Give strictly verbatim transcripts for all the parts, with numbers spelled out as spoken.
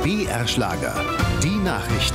B R Schlager, die Nachrichten.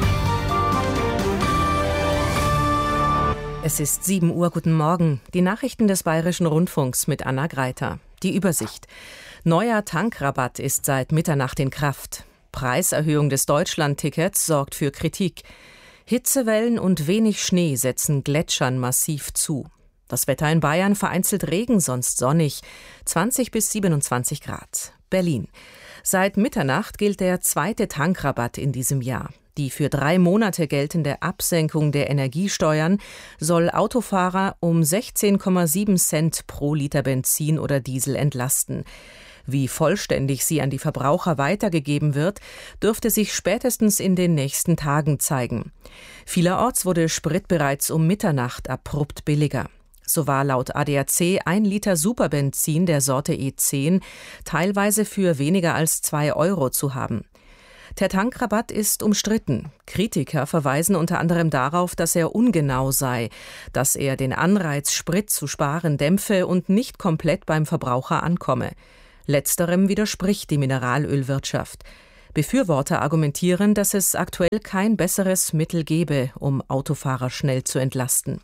Es ist sieben Uhr, guten Morgen. Die Nachrichten des Bayerischen Rundfunks mit Anna Greiter. Die Übersicht. Neuer Tankrabatt ist seit Mitternacht in Kraft. Preiserhöhung des Deutschland-Tickets sorgt für Kritik. Hitzewellen und wenig Schnee setzen Gletschern massiv zu. Das Wetter in Bayern: vereinzelt Regen, sonst sonnig. zwanzig bis siebenundzwanzig Grad. Berlin. Seit Mitternacht gilt der zweite Tankrabatt in diesem Jahr. Die für drei Monate geltende Absenkung der Energiesteuern soll Autofahrer um sechzehn Komma sieben Cent pro Liter Benzin oder Diesel entlasten. Wie vollständig sie an die Verbraucher weitergegeben wird, dürfte sich spätestens in den nächsten Tagen zeigen. Vielerorts wurde Sprit bereits um Mitternacht abrupt billiger. So war laut A D A C ein Liter Superbenzin der Sorte E zehn teilweise für weniger als zwei Euro zu haben. Der Tankrabatt ist umstritten. Kritiker verweisen unter anderem darauf, dass er ungenau sei, dass er den Anreiz, Sprit zu sparen, dämpfe und nicht komplett beim Verbraucher ankomme. Letzterem widerspricht die Mineralölwirtschaft. Befürworter argumentieren, dass es aktuell kein besseres Mittel gebe, um Autofahrer schnell zu entlasten.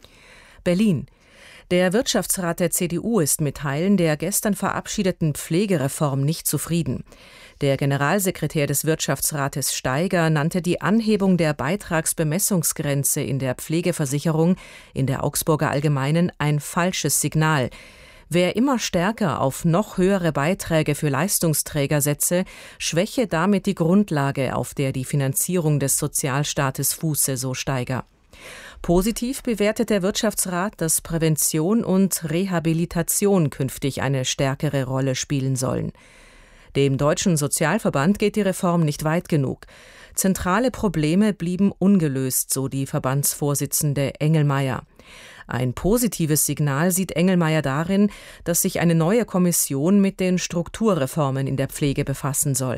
Berlin. Der Wirtschaftsrat der C D U ist mit Teilen der gestern verabschiedeten Pflegereform nicht zufrieden. Der Generalsekretär des Wirtschaftsrates Steiger nannte die Anhebung der Beitragsbemessungsgrenze in der Pflegeversicherung in der Augsburger Allgemeinen ein falsches Signal. Wer immer stärker auf noch höhere Beiträge für Leistungsträger setze, schwäche damit die Grundlage, auf der die Finanzierung des Sozialstaates fuße, so Steiger. Positiv bewertet der Wirtschaftsrat, dass Prävention und Rehabilitation künftig eine stärkere Rolle spielen sollen. Dem Deutschen Sozialverband geht die Reform nicht weit genug. Zentrale Probleme blieben ungelöst, so die Verbandsvorsitzende Engelmeier. Ein positives Signal sieht Engelmeier darin, dass sich eine neue Kommission mit den Strukturreformen in der Pflege befassen soll.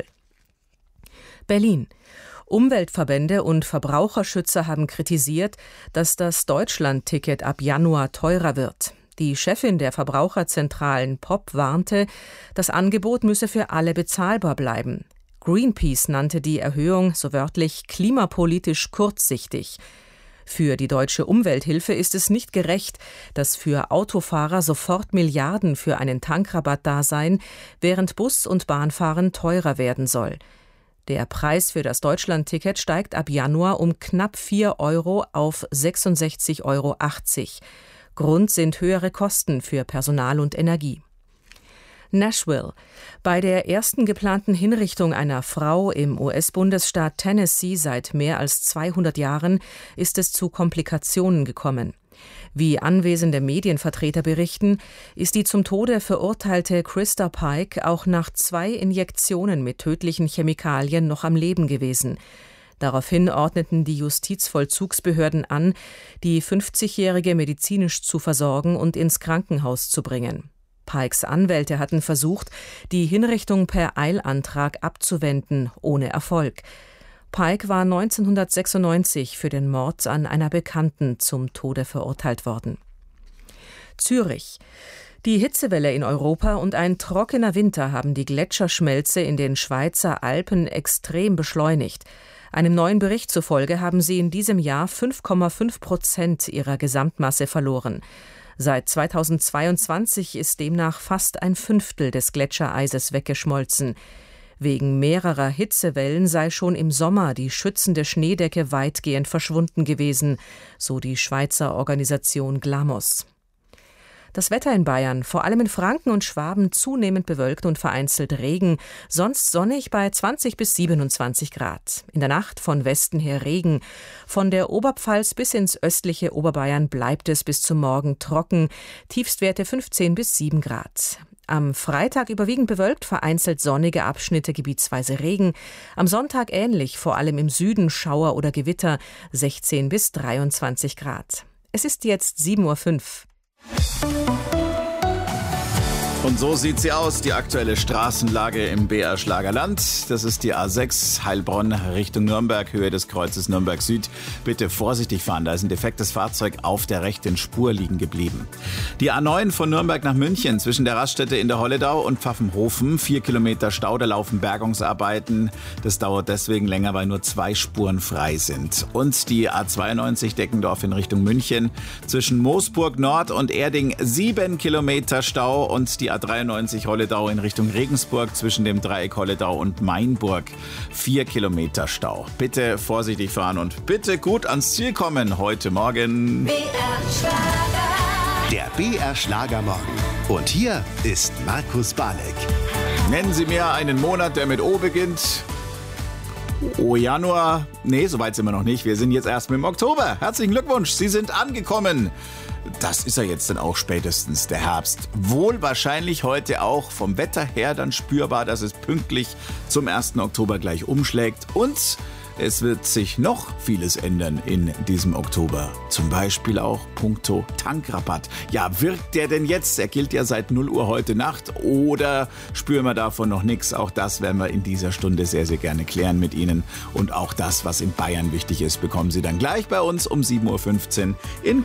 Berlin. Umweltverbände und Verbraucherschützer haben kritisiert, dass das Deutschland-Ticket ab Januar teurer wird. Die Chefin der Verbraucherzentralen P O P warnte, das Angebot müsse für alle bezahlbar bleiben. Greenpeace nannte die Erhöhung so wörtlich klimapolitisch kurzsichtig. Für die Deutsche Umwelthilfe ist es nicht gerecht, dass für Autofahrer sofort Milliarden für einen Tankrabatt da seien, während Bus- und Bahnfahren teurer werden soll. Der Preis für das Deutschland-Ticket steigt ab Januar um knapp vier Euro auf sechsundsechzig Euro achtzig. Grund sind höhere Kosten für Personal und Energie. Nashville. Bei der ersten geplanten Hinrichtung einer Frau im U S-Bundesstaat Tennessee seit mehr als zweihundert Jahren ist es zu Komplikationen gekommen. Wie anwesende Medienvertreter berichten, ist die zum Tode verurteilte Christa Pike auch nach zwei Injektionen mit tödlichen Chemikalien noch am Leben gewesen. Daraufhin ordneten die Justizvollzugsbehörden an, die fünfzigjährige medizinisch zu versorgen und ins Krankenhaus zu bringen. Pikes Anwälte hatten versucht, die Hinrichtung per Eilantrag abzuwenden, ohne Erfolg. Pike war neunzehnhundertsechsundneunzig für den Mord an einer Bekannten zum Tode verurteilt worden. Zürich. Die Hitzewelle in Europa und ein trockener Winter haben die Gletscherschmelze in den Schweizer Alpen extrem beschleunigt. Einem neuen Bericht zufolge haben sie in diesem Jahr fünf Komma fünf Prozent ihrer Gesamtmasse verloren. Seit zweitausendzweiundzwanzig ist demnach fast ein Fünftel des Gletschereises weggeschmolzen. Wegen mehrerer Hitzewellen sei schon im Sommer die schützende Schneedecke weitgehend verschwunden gewesen, so die Schweizer Organisation Glamos. Das Wetter in Bayern, vor allem in Franken und Schwaben, zunehmend bewölkt und vereinzelt Regen, sonst sonnig bei zwanzig bis siebenundzwanzig Grad. In der Nacht von Westen her Regen. Von der Oberpfalz bis ins östliche Oberbayern bleibt es bis zum Morgen trocken, Tiefstwerte fünfzehn bis sieben Grad. Am Freitag überwiegend bewölkt, vereinzelt sonnige Abschnitte, gebietsweise Regen. Am Sonntag ähnlich, vor allem im Süden Schauer oder Gewitter, sechzehn bis dreiundzwanzig Grad. Es ist jetzt sieben Uhr fünf. Und so sieht sie aus, die aktuelle Straßenlage im B R Schlagerland. Das ist die A sechs, Heilbronn Richtung Nürnberg, Höhe des Kreuzes Nürnberg Süd. Bitte vorsichtig fahren, da ist ein defektes Fahrzeug auf der rechten Spur liegen geblieben. Die A neun von Nürnberg nach München zwischen der Raststätte in der Holledau und Pfaffenhofen. Vier Kilometer Stau, da laufen Bergungsarbeiten. Das dauert deswegen länger, weil nur zwei Spuren frei sind. Und die A zweiundneunzig Deckendorf in Richtung München zwischen Moosburg Nord und Erding. Sieben Kilometer Stau und die A dreiundneunzig Holledau in Richtung Regensburg zwischen dem Dreieck Holledau und Mainburg. Vier Kilometer Stau. Bitte vorsichtig fahren und bitte gut ans Ziel kommen heute Morgen. B R Schlager. Der B R Schlagermorgen. Und hier ist Markus Balek. Nennen Sie mir einen Monat, der mit O beginnt. Oh, Januar. Nee, soweit sind wir noch nicht. Wir sind jetzt erst mit dem Oktober. Herzlichen Glückwunsch, Sie sind angekommen. Das ist ja jetzt dann auch spätestens der Herbst. Wohl wahrscheinlich heute auch vom Wetter her dann spürbar, dass es pünktlich zum ersten Oktober gleich umschlägt. Und es wird sich noch vieles ändern in diesem Oktober. Zum Beispiel auch puncto Tankrabatt. Ja, wirkt der denn jetzt? Er gilt ja seit null Uhr heute Nacht. Oder spüren wir davon noch nichts? Auch das werden wir in dieser Stunde sehr, sehr gerne klären mit Ihnen. Und auch das, was in Bayern wichtig ist, bekommen Sie dann gleich bei uns um sieben Uhr fünfzehn in